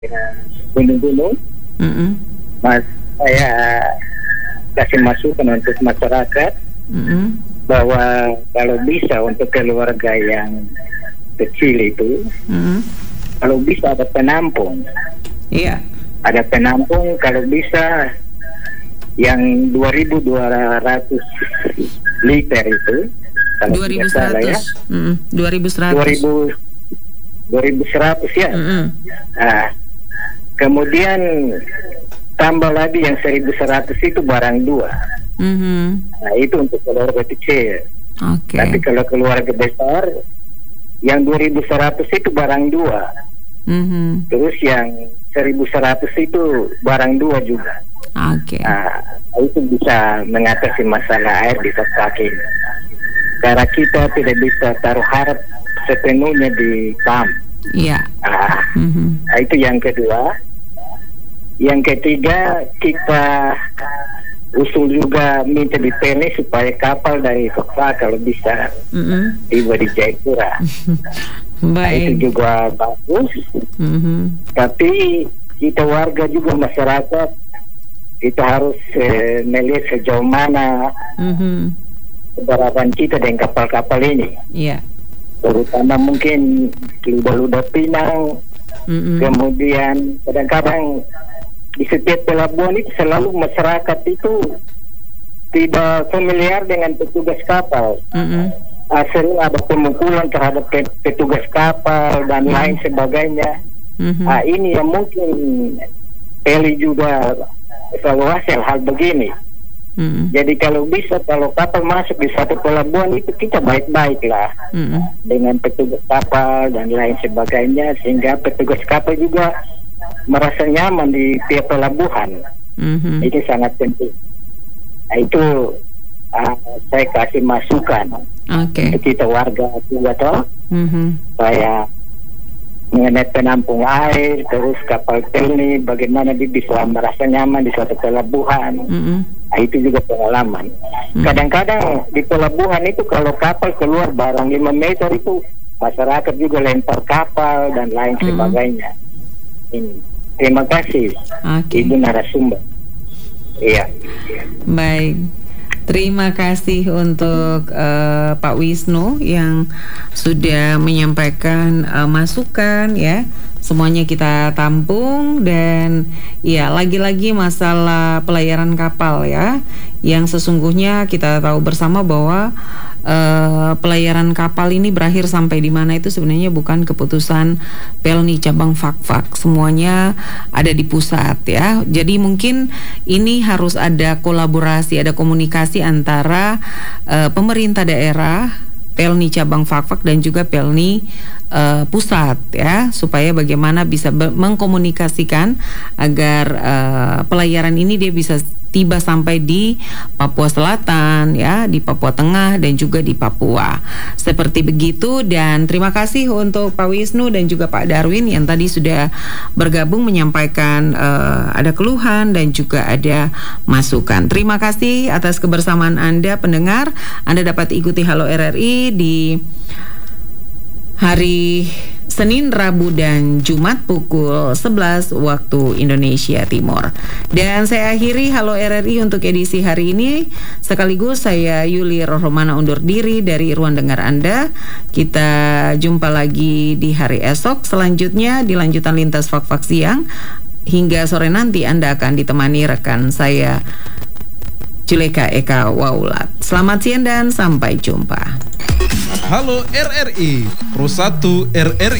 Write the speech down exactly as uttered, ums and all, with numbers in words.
gunung-gunung, Mm-mm. mas saya kasih masukan untuk masyarakat Mm-mm. bahwa kalau bisa untuk keluarga yang kecil itu, Mm-mm. kalau bisa ada penampung, Iya. ada penampung kalau bisa yang dua ribu dua ratus liter itu, kalau dua ribu tidak salah ya, seratus. Mm-mm. dua ribu seratus. dua ribu dua ribu seratus ya. Mm-mm. Nah, kemudian tambah lagi yang seribu seratus itu barang dua. Mhm. Nah, itu untuk keluarga kecil. Oke. Tapi kalau keluarga besar, yang dua ribu seratus itu barang dua. Mhm. Terus yang seribu seratus itu barang dua juga. Oke. Nah, itu bisa mengatasi masalah air di Fak-Fak ini. Karena kita tidak bisa taruh harap sepenuhnya di pam. Iya. Nah, Mhm. nah, itu yang kedua. Yang ketiga, kita usul juga minta di P L N supaya kapal dari Fak-Fak kalau bisa Mhm. tiba di Jayapura. Nah, itu Baik. juga bagus. Mhm. Tapi kita warga juga masyarakat, kita harus eh, melihat sejauh mana Mhm. keberatan kita dengan kapal-kapal ini. Iya. Terutama mungkin luda-luda Pinang. Mhm. Kemudian kadang-kadang di setiap pelabuhan itu selalu masyarakat itu tidak familiar dengan petugas kapal. Mhm. Ah, sering ada pemukulan terhadap pe- petugas kapal dan Mhm. lain sebagainya. Mhm. Ah, ini yang mungkin Peli juga evaluasi hal begini. Mhm. Jadi kalau bisa, kalau kapal masuk di satu pelabuhan itu kita baik-baik lah Mhm. dengan petugas kapal dan lain sebagainya, sehingga petugas kapal juga merasa nyaman di tiap pelabuhan. Mhm. Itu sangat penting. Nah, itu ah, saya kasih masukan Oke. untuk kita warga juga toh, Mhm. supaya mengenai penampung air, terus kapal Pelni bagaimana dia bisa merasa nyaman di suatu pelabuhan. Mhm. Nah, itu juga pengalaman. Hmm. Kadang-kadang di pelabuhan itu kalau kapal keluar barang lima meter itu masyarakat juga lempar kapal dan lain Hmm. sebagainya. Ini. Terima kasih, Oke. Ibu narasumber. Iya. Baik. Terima kasih untuk eh, Pak Wisnu yang sudah menyampaikan eh, masukan ya. Semuanya kita tampung dan ya lagi-lagi masalah pelayaran kapal ya. Yang sesungguhnya kita tahu bersama bahwa eh, pelayaran kapal ini berakhir sampai di mana itu sebenarnya bukan keputusan Pelni cabang Fak-Fak. Semuanya ada di pusat ya. Jadi mungkin ini harus ada kolaborasi, ada komunikasi antara eh, pemerintah daerah, Pelni cabang Fak-Fak dan juga Pelni uh, pusat ya, supaya bagaimana bisa be- mengkomunikasikan agar uh, pelayaran ini dia bisa tiba sampai di Papua Selatan ya, di Papua Tengah dan juga di Papua. Seperti begitu, dan terima kasih untuk Pak Wisnu dan juga Pak Darwin yang tadi sudah bergabung menyampaikan uh, ada keluhan dan juga ada masukan. Terima kasih atas kebersamaan Anda pendengar. Anda dapat ikuti Halo R R I di hari Senin, Rabu, dan Jumat pukul sebelas waktu Indonesia Timur. Dan saya akhiri Halo R R I untuk edisi hari ini. Sekaligus saya Yuli Rohmana undur diri dari ruang dengar Anda. Kita jumpa lagi di hari esok. Selanjutnya di lanjutan Lintas Fak-Fak Siang. Hingga sore nanti Anda akan ditemani rekan saya Juleka Eka Waulat. Selamat siang dan sampai jumpa. Halo R R I, Pro satu R R I.